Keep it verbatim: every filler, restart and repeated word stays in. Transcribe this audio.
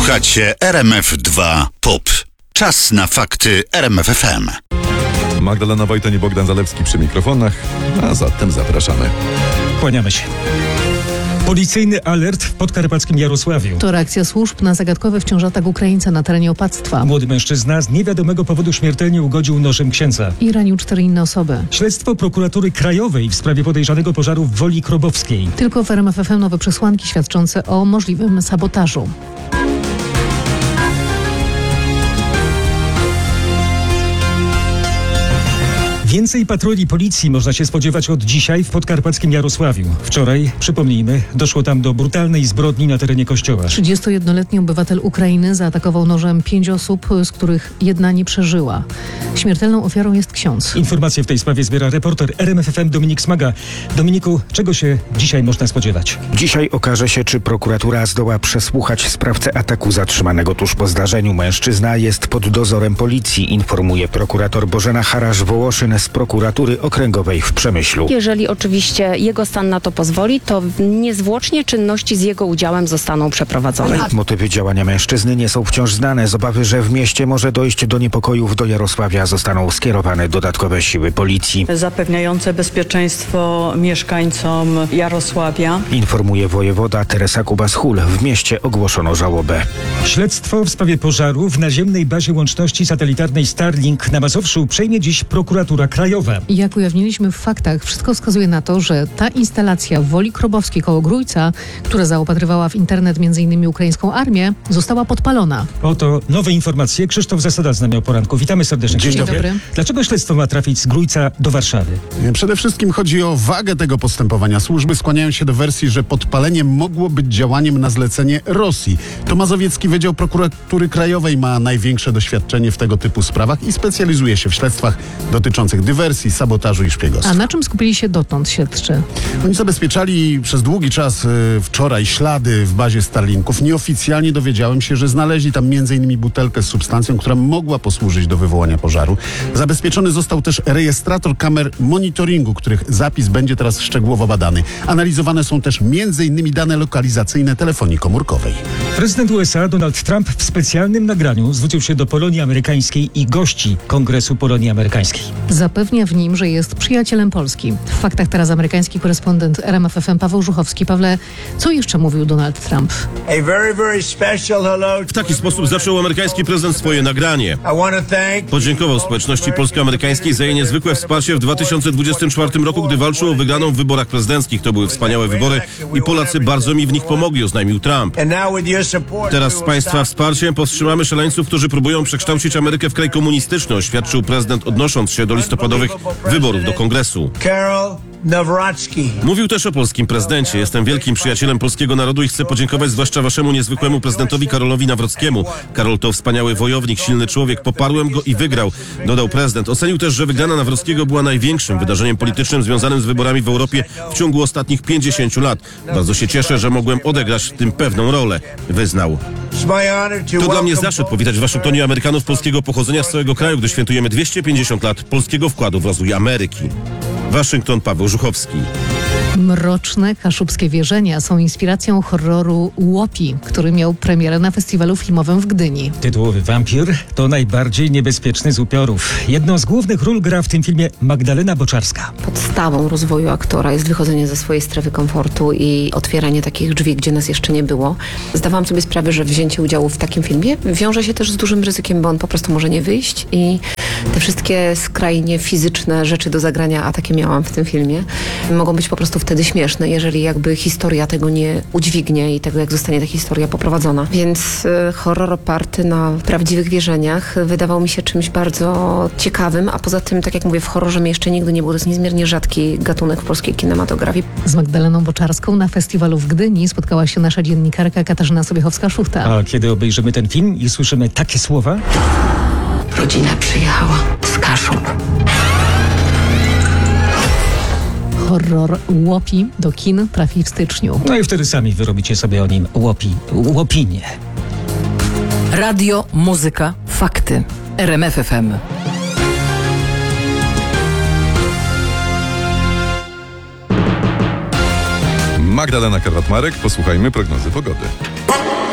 Słuchacie R M F dwa Pop. Czas na fakty R M F F M. Magdalena Wojtan i Bogdan Zalewski przy mikrofonach, a zatem zapraszamy. Kłaniamy się. Policyjny alert w podkarpackim Jarosławiu. To reakcja służb na zagadkowy wciąż atak Ukraińca na terenie opactwa. Młody mężczyzna z niewiadomego powodu śmiertelnie ugodził nożem księdza. I ranił cztery inne osoby. Śledztwo prokuratury krajowej w sprawie podejrzanego pożaru w Woli Krobowskiej. Tylko w R M F F M nowe przesłanki świadczące o możliwym sabotażu. Więcej patroli policji można się spodziewać od dzisiaj w podkarpackim Jarosławiu. Wczoraj, przypomnijmy, doszło tam do brutalnej zbrodni na terenie kościoła. trzydziestojednoletni obywatel Ukrainy zaatakował nożem pięć osób, z których jedna nie przeżyła. Śmiertelną ofiarą jest ksiądz. Informacje w tej sprawie zbiera reporter R M F F M Dominik Smaga. Dominiku, czego się dzisiaj można spodziewać? Dzisiaj okaże się, czy prokuratura zdoła przesłuchać sprawcę ataku zatrzymanego tuż po zdarzeniu. Mężczyzna jest pod dozorem policji, informuje prokurator Bożena Harasz-Wołoszyn z prokuratury okręgowej w Przemyślu. Jeżeli oczywiście jego stan na to pozwoli, to niezwłocznie czynności z jego udziałem zostaną przeprowadzone. Motywy działania mężczyzny nie są wciąż znane. Z obawy, że w mieście może dojść do niepokojów, do Jarosławia zostaną skierowane dodatkowe siły policji. Zapewniające bezpieczeństwo mieszkańcom Jarosławia. Informuje wojewoda Teresa Kubas-Hul. W mieście ogłoszono żałobę. Śledztwo w sprawie pożaru w naziemnej bazie łączności satelitarnej Starlink na Mazowszu przejmie dziś prokuratura krajowa. Jak ujawniliśmy w faktach, wszystko wskazuje na to, że ta instalacja w Woli Krobowskiej koło Grójca, która zaopatrywała w internet między innymi ukraińską armię, została podpalona. Oto nowe informacje. Krzysztof Zasada z nami o poranku. Witamy serdecznie. Dzień Krzysztofie. dobry. Dlaczego śledztwo ma trafić z Grójca do Warszawy? Przede wszystkim chodzi o wagę tego postępowania. Służby skłaniają się do wersji, że podpalenie mogło być działaniem na zlecenie Rosji. To Mazowiecki Wydział Prokuratury Krajowej ma największe doświadczenie w tego typu sprawach i specjalizuje się w śledztwach dotyczących dywersji, sabotażu i szpiegostwa. A na czym skupili się dotąd śledczy? Oni zabezpieczali przez długi czas y, wczoraj ślady w bazie Starlinków. Nieoficjalnie dowiedziałem się, że znaleźli tam między innymi butelkę z substancją, która mogła posłużyć do wywołania pożaru. Zabezpieczony został też rejestrator kamer monitoringu, których zapis będzie teraz szczegółowo badany. Analizowane są też między innymi dane lokalizacyjne telefonii komórkowej. Prezydent U S A Donald Trump w specjalnym nagraniu zwrócił się do Polonii Amerykańskiej i gości Kongresu Polonii Amerykańskiej. Zapewnia w nim, że jest przyjacielem Polski. W faktach teraz amerykański korespondent R M F F M Paweł Żuchowski. Pawle, co jeszcze mówił Donald Trump? W taki sposób zaczął amerykański prezydent swoje nagranie. Podziękował społeczności polsko-amerykańskiej za jej niezwykłe wsparcie w dwa tysiące dwudziestym czwartym roku, gdy walczył o wygraną w wyborach prezydenckich. To były wspaniałe wybory i Polacy bardzo mi w nich pomogli, oznajmił Trump. Teraz z państwa wsparciem powstrzymamy szaleńców, którzy próbują przekształcić Amerykę w kraj komunistyczny, oświadczył prezydent, odnosząc się do listopadowych wyborów do Kongresu. Mówił też o polskim prezydencie. Jestem wielkim przyjacielem polskiego narodu i chcę podziękować zwłaszcza waszemu niezwykłemu prezydentowi Karolowi Nawrockiemu. Karol to wspaniały wojownik, silny człowiek. Poparłem go i wygrał, dodał prezydent. Ocenił też, że wygrana Nawrockiego była największym wydarzeniem politycznym związanym z wyborami w Europie w ciągu ostatnich pięćdziesięciu lat. Bardzo się cieszę, że mogłem odegrać w tym pewną rolę, wyznał. To dla mnie zaszczyt powitać w Waszyngtonie Amerykanów polskiego pochodzenia z całego kraju, gdy świętujemy dwieście pięćdziesiąt lat polskiego wkładu w rozwój Ameryki. Waszyngton, Paweł Żuchowski. Mroczne kaszubskie wierzenia są inspiracją horroru Łopi, który miał premierę na festiwalu filmowym w Gdyni. Tytułowy wampir to najbardziej niebezpieczny z upiorów. Jedną z głównych ról gra w tym filmie Magdalena Boczarska. Podstawą rozwoju aktora jest wychodzenie ze swojej strefy komfortu i otwieranie takich drzwi, gdzie nas jeszcze nie było. Zdawałam sobie sprawę, że wzięcie udziału w takim filmie wiąże się też z dużym ryzykiem, bo on po prostu może nie wyjść i te wszystkie skrajnie fizyczne rzeczy do zagrania, a takie miałam w tym filmie, mogą być po prostu wtedy śmieszne, jeżeli jakby historia tego nie udźwignie i tego, jak zostanie ta historia poprowadzona. Więc y, horror oparty na prawdziwych wierzeniach wydawał mi się czymś bardzo ciekawym, a poza tym, tak jak mówię, w horrorze mnie jeszcze nigdy nie było. To jest niezmiernie rzadki gatunek w polskiej kinematografii. Z Magdaleną Boczarską na festiwalu w Gdyni spotkała się nasza dziennikarka Katarzyna Sobiechowska-Szuchta. A kiedy obejrzymy ten film i słyszymy takie słowa? Rodzina przyjechała z Kaszub. Horror Łopi do kin trafi w styczniu. No i wtedy sami wyrobicie sobie o nim łopi, łopinie. Radio, muzyka, fakty. R M F F M. Magdalena Karwat-Marek, posłuchajmy prognozy pogody.